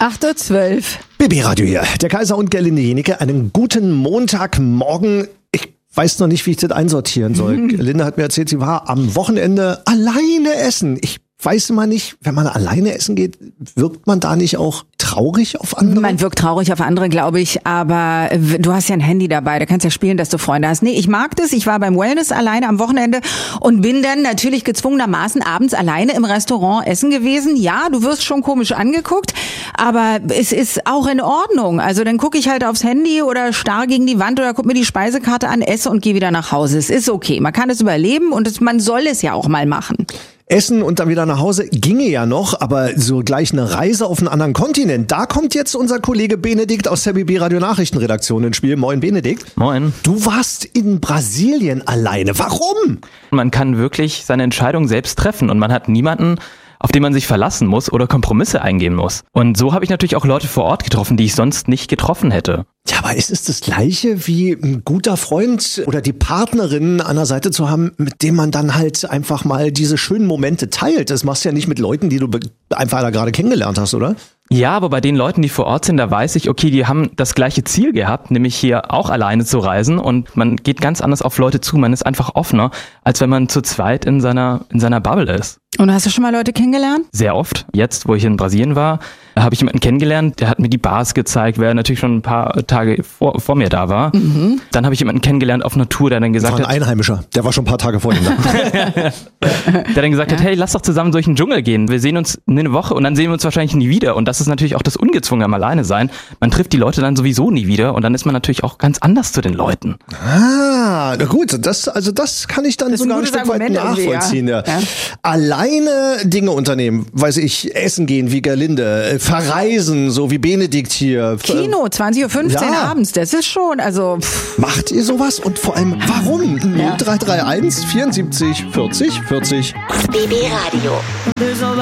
8:12 Uhr. BB-Radio hier. Der Kaiser und Gerlinde Jenecke. Einen guten Montagmorgen. Ich weiß noch nicht, wie ich das einsortieren soll. Gerlinde hat mir erzählt, sie war am Wochenende alleine essen. Ich weiß immer nicht, wenn man alleine essen geht, wirkt man da nicht auch traurig auf andere? Man wirkt traurig auf andere, glaube ich, aber du hast ja ein Handy dabei, da kannst ja spielen, dass du Freunde hast. Nee, ich mag das, ich war beim Wellness alleine am Wochenende und bin dann natürlich gezwungenermaßen abends alleine im Restaurant essen gewesen. Ja, du wirst schon komisch angeguckt, aber es ist auch in Ordnung. Also dann gucke ich halt aufs Handy oder starr gegen die Wand oder guck mir die Speisekarte an, esse und gehe wieder nach Hause. Es ist okay, man kann es überleben und man soll es ja auch mal machen. Essen und dann wieder nach Hause ginge ja noch, aber so gleich eine Reise auf einen anderen Kontinent, da kommt jetzt unser Kollege Benedikt aus der BB-Radio Nachrichtenredaktion ins Spiel. Moin Benedikt. Moin. Du warst in Brasilien alleine. Warum? Man kann wirklich seine Entscheidung selbst treffen und man hat niemanden, auf den man sich verlassen muss oder Kompromisse eingehen muss. Und so habe ich natürlich auch Leute vor Ort getroffen, die ich sonst nicht getroffen hätte. Ja, aber ist es das Gleiche wie ein guter Freund oder die Partnerin an der Seite zu haben, mit dem man dann halt einfach mal diese schönen Momente teilt? Das machst du ja nicht mit Leuten, die du einfach da gerade kennengelernt hast, oder? Ja, aber bei den Leuten, die vor Ort sind, da weiß ich, okay, die haben das gleiche Ziel gehabt, nämlich hier auch alleine zu reisen und man geht ganz anders auf Leute zu, man ist einfach offener, als wenn man zu zweit in seiner Bubble ist. Und hast du schon mal Leute kennengelernt? Sehr oft. Jetzt, wo ich in Brasilien war, habe ich jemanden kennengelernt, der hat mir die Bars gezeigt, wer natürlich schon ein paar Tage vor mir da war. Mhm. Dann habe ich jemanden kennengelernt auf einer Tour, der dann gesagt hat... Das war ein Einheimischer, der war schon ein paar Tage vor ihm da. Der dann gesagt hat, hey, lass doch zusammen durch den Dschungel gehen. Wir sehen uns eine Woche und dann sehen wir uns wahrscheinlich nie wieder. Und das ist natürlich auch das Ungezwungene am Alleine sein. Man trifft die Leute dann sowieso nie wieder und dann ist man natürlich auch ganz anders zu den Leuten. Ah, na gut, das kann ich dann das sogar ein Stück weit nachvollziehen. Ja. Alleine Dinge unternehmen, weiß ich, essen gehen wie Gerlinde, verreisen, so wie Benedikt hier. Kino, 20:15 Uhr abends, das ist schon, also... Macht ihr sowas? Und vor allem, warum? 0331 74 40 40. BB Radio.